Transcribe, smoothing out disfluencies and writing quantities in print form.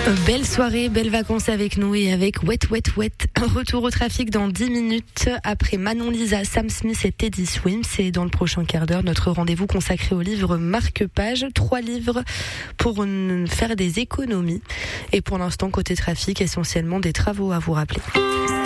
Belle soirée, belles vacances avec nous et avec Wet Wet Wet. Retour au trafic dans 10 minutes après Manon Lisa, Sam Smith et Teddy Swims. Et dans le prochain quart d'heure, notre rendez-vous consacré au livre Marque-Page. 3 livres pour faire des économies. Et pour l'instant, côté trafic, essentiellement des travaux à vous rappeler.